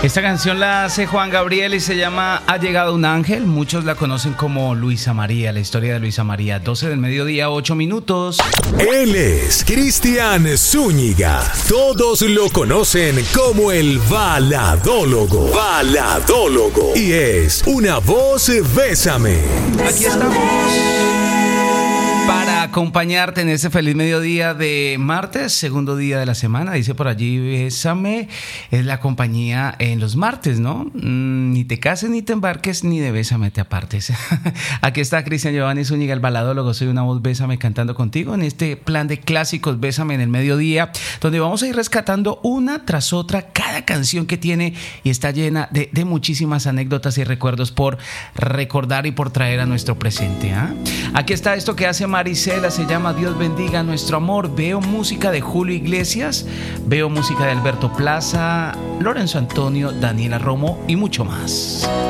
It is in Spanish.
Esta canción la hace Juan Gabriel y se llama Ha llegado un ángel. Muchos la conocen como Luisa María, la historia de Luisa María. 12 del mediodía, 8 minutos. Él es Cristian Zúñiga. Todos lo conocen como el baladólogo. Baladólogo. Y es una voz Bésame. Aquí estamos para acompañarte en este feliz mediodía de martes, segundo día de la semana. Dice por allí, Bésame es la compañía en los martes, ¿no? Ni te cases, ni te embarques, ni de Bésame te apartes. Aquí está Cristian Giovanni Zúñiga, el baladólogo. Soy una voz Bésame cantando contigo en este plan de clásicos Bésame en el mediodía, donde vamos a ir rescatando una tras otra cada canción que tiene y está llena de muchísimas anécdotas y recuerdos por recordar y por traer a nuestro presente, ¿eh? Aquí está esto que hace Marisela, se llama Dios bendiga nuestro amor. Veo música de Julio Iglesias, veo música de Alberto Plaza, Lorenzo Antonio, Daniela Romo y mucho más.